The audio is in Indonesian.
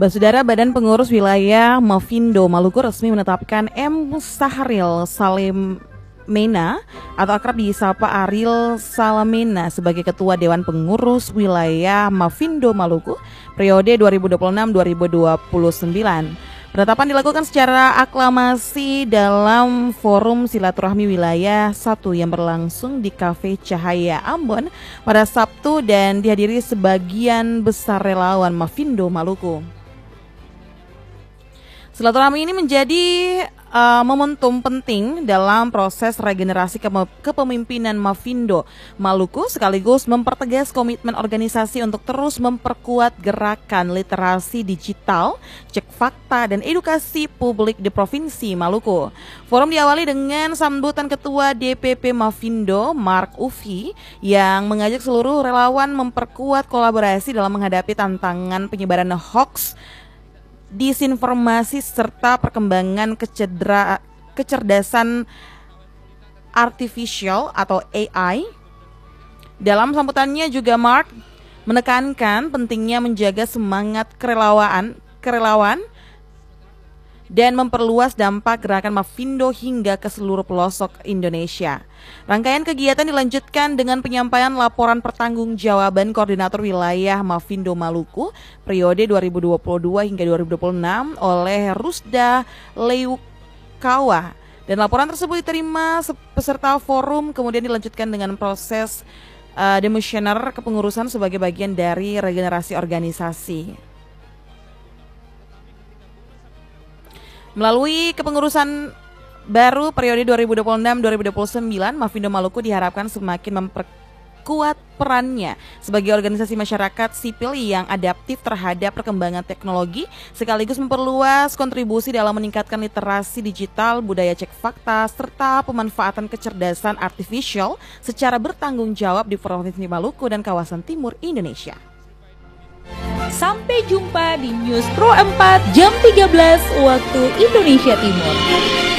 Saudara, Badan Pengurus Wilayah Mafindo Maluku resmi menetapkan M. Sahril Salemena atau akrab disapa Ariel Salamena sebagai Ketua Dewan Pengurus Wilayah Mafindo Maluku periode 2026-2029. Penetapan dilakukan secara aklamasi dalam forum silaturahmi wilayah 1 yang berlangsung di Cafe Cahaya Ambon pada Sabtu dan dihadiri sebagian besar relawan Mafindo Maluku. Silaturahmi ini menjadi momentum penting dalam proses regenerasi kepemimpinan Mafindo Maluku sekaligus mempertegas komitmen organisasi untuk terus memperkuat gerakan literasi digital, cek fakta, dan edukasi publik di Provinsi Maluku. Forum diawali dengan sambutan Ketua DPP Mafindo, Mark Ufi, yang mengajak seluruh relawan memperkuat kolaborasi dalam menghadapi tantangan penyebaran hoax, disinformasi serta perkembangan kecerdasan artificial atau AI. Dalam sambutannya juga Mark menekankan pentingnya menjaga semangat kerelawan dan memperluas dampak gerakan Mafindo hingga ke seluruh pelosok Indonesia. Rangkaian kegiatan dilanjutkan dengan penyampaian laporan pertanggungjawaban Koordinator Wilayah Mafindo Maluku periode 2022 hingga 2026 oleh Rusda Leukawa. Dan laporan tersebut diterima peserta forum, kemudian dilanjutkan dengan proses demissioner kepengurusan sebagai bagian dari regenerasi organisasi. Melalui kepengurusan baru periode 2026-2029, Mafindo Maluku diharapkan semakin memperkuat perannya sebagai organisasi masyarakat sipil yang adaptif terhadap perkembangan teknologi, sekaligus memperluas kontribusi dalam meningkatkan literasi digital, budaya cek fakta, serta pemanfaatan kecerdasan artificial secara bertanggung jawab di Provinsi Maluku dan kawasan timur Indonesia. Sampai jumpa di News Pro 4 jam 13 waktu Indonesia Timur.